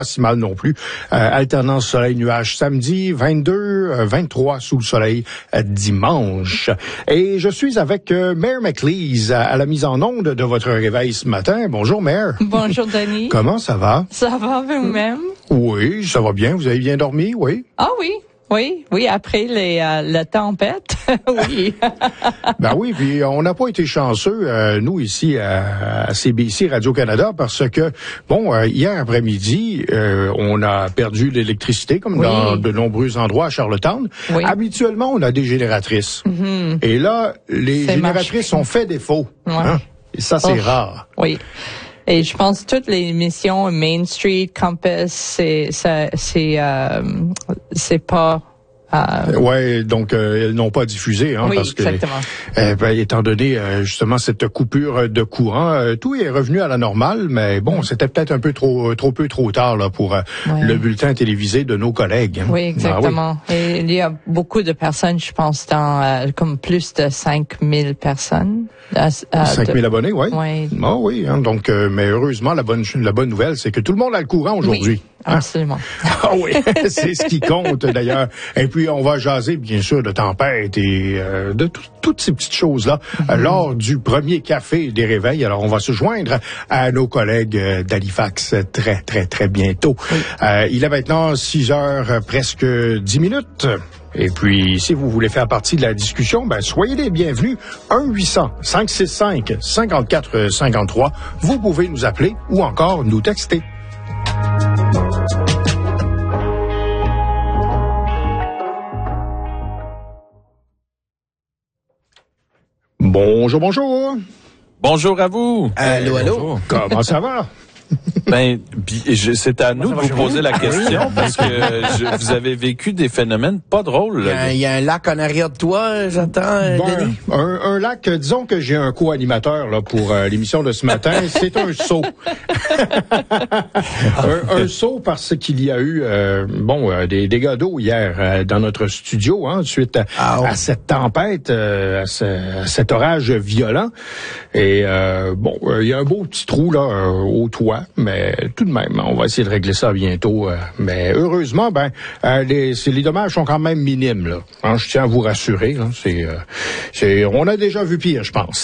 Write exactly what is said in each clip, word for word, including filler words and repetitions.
si mal non plus. Euh, alternance soleil-nuage samedi, vingt-deux, vingt-trois sous le soleil euh, dimanche. Et je suis avec euh, Mère McLeese à, à la mise en onde de votre réveil ce matin. Bonjour Mère. Bonjour Denis. Comment ça va? Ça va vous-même? Oui, ça va bien. Vous avez bien dormi, oui? Ah oui. Oui, oui, après les, euh, la tempête, oui. Ben oui, puis on n'a pas été chanceux, euh, nous, ici, à, à C B C Radio-Canada, parce que, bon, euh, hier après-midi, euh, on a perdu l'électricité, comme oui. dans de nombreux endroits à Charlottetown. Oui. Habituellement, on a des génératrices. Mm-hmm. Et là, les c'est génératrices ont fait défaut. Ouais. Hein? Et ça, c'est oh. rare. Oui. Et je pense que toutes les émissions Main Street, Compass, c'est c'est c'est euh, c'est pas. Euh... Ouais, donc euh, elles n'ont pas diffusé, hein, oui, parce que exactement. Euh, ben, étant donné euh, justement cette coupure de courant, euh, tout est revenu à la normale, mais bon, c'était peut-être un peu trop trop peu trop tard là pour euh, ouais. le bulletin télévisé de nos collègues. Oui, exactement. Ah, oui. Et il y a beaucoup de personnes, je pense, dans euh, comme plus de cinq mille personnes. Euh, cinq mille de... abonnés, oui. Oui. Ah oui, hein, donc euh, mais heureusement la bonne la bonne nouvelle, c'est que tout le monde a le courant aujourd'hui. Oui. Absolument. Ah oui, c'est ce qui compte d'ailleurs. Et puis on va jaser bien sûr de tempête et euh, de tout, toutes ces petites choses-là mm-hmm. lors du premier café des réveils. Alors on va se joindre à nos collègues d'Halifax très très très bientôt. Oui. Euh, il est maintenant six heures presque dix minutes. Et puis, si vous voulez faire partie de la discussion, ben soyez les bienvenus. un huit cents, cinq six cinq, cinq quatre cinq trois. Vous pouvez nous appeler ou encore nous texter. Bonjour, bonjour. Bonjour à vous. Allô, allô. Bonjour. Comment ça va? Ben, je, c'est à nous de vous poser la question parce que je, vous avez vécu des phénomènes pas drôles. Il y, y a un lac en arrière de toi, j'entends, bon, Denis? Un, un lac, disons que j'ai un co-animateur là pour euh, l'émission de ce matin. C'est un saut. un, un saut parce qu'il y a eu euh, bon euh, des dégâts d'eau hier euh, dans notre studio, hein, suite à, ah, oh. à cette tempête, euh, à, ce, à cet orage violent. Et euh, bon, il euh, y a un beau petit trou là euh, au toit. Mais tout de même, on va essayer de régler ça bientôt. Euh, mais heureusement, ben, euh, les, c'est, les dommages sont quand même minimes. Là. Hein, je tiens à vous rassurer. Là, c'est, euh, c'est, on a déjà vu pire, je pense.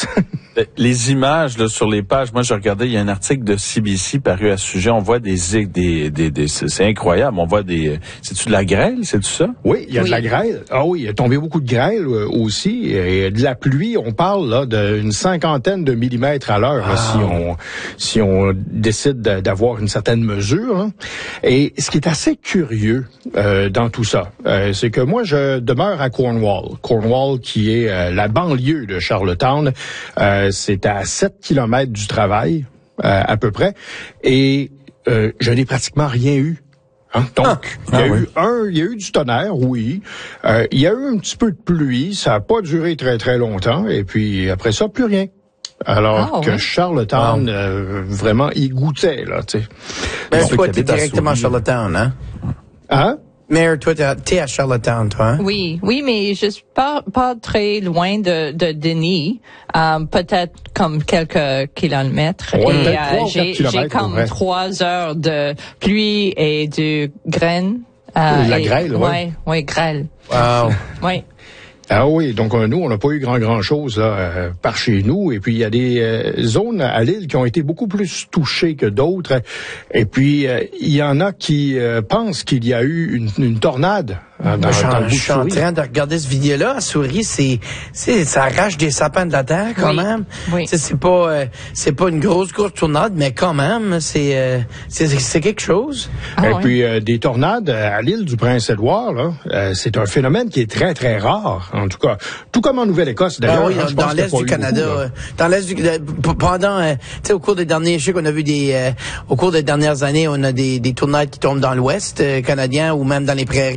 Les images là, sur les pages, moi je regardais, il y a un article de C B C paru à ce sujet. On voit des, des, des, des c'est incroyable. On voit des, c'est-tu de la grêle, c'est tout ça? Oui, il y a oui. de la grêle. Ah oui, il a tombé beaucoup de grêle euh, aussi. Et de la pluie, on parle là d'une cinquantaine de millimètres à l'heure ah. là, si on si on décide d'avoir une certaine mesure. Hein. Et ce qui est assez curieux euh, dans tout ça, euh, c'est que moi, je demeure à Cornwall. Cornwall, qui est euh, la banlieue de Charlottetown. Euh, c'est à sept kilomètres du travail, euh, à peu près. Et euh, je n'ai pratiquement rien eu. Hein? Donc, ah, il y a ah, eu oui. un, il y a eu du tonnerre, oui. Euh, il y a eu un petit peu de pluie. Ça n'a pas duré très, très longtemps. Et puis, après ça, plus rien. Alors ah, que oui. Charlottetown, ah. euh, vraiment, y goûtait, là, tu sais. Ben, bon, toi, t'es directement à Charlottetown, hein? Hein? Mère, toi, t'es à Charlottetown, toi, hein? Oui, oui, mais je suis pas, pas très loin de, de Denis. Euh, peut-être comme quelques kilomètres. Ouais, et euh, j'ai, j'ai comme trois heures de pluie et de graine. Euh, La et, grêle, oui. Ouais, ouais, grêle. Wow. Oui. Ah oui, donc euh, nous, on n'a pas eu grand grand chose là euh, par chez nous. Et puis il y a des euh, zones à l'île qui ont été beaucoup plus touchées que d'autres. Et puis euh, il y en a qui euh, pensent qu'il y a eu une, une tornade. Hein, dans, je, dans le je suis en train de regarder ce vidéo-là. À Souris, c'est, c'est, ça arrache des sapins de la terre quand oui. même. Oui. C'est, c'est pas, euh, c'est pas une grosse grosse tornade, mais quand même, c'est, euh, c'est, c'est quelque chose. Ah, et oui. puis euh, des tornades à l'île du Prince-Édouard, là, euh, c'est un phénomène qui est très très rare. En tout cas, tout comme en Nouvelle-Écosse d'ailleurs. Ah oui, hein, dans, dans l'est du Canada, beaucoup, euh, dans l'est du pendant, euh, tu sais, au cours des derniers, je sais qu'on a vu des, euh, au cours des dernières années, on a des, des tornades qui tombent dans l'Ouest euh, canadien ou même dans les prairies, mais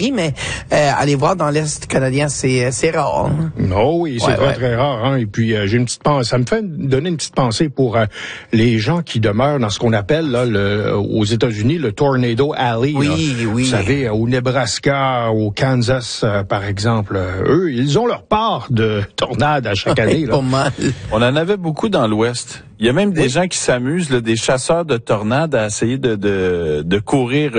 euh, aller voir dans l'Est canadien, c'est c'est rare. Hein? Oh oui, c'est Ouais, très, ouais. très rare. Hein? Et puis, euh, j'ai une petite pensée. Ça me fait donner une petite pensée pour euh, les gens qui demeurent dans ce qu'on appelle là, le, aux États-Unis le Tornado Alley. Oui, là. oui. Vous savez, au Nebraska, au Kansas, euh, par exemple. Euh, eux, ils ont leur part de tornades à chaque année. Là. Pas mal. On en avait beaucoup dans l'Ouest. Il y a même des Oui. gens qui s'amusent, là, des chasseurs de tornades, à essayer de, de, de courir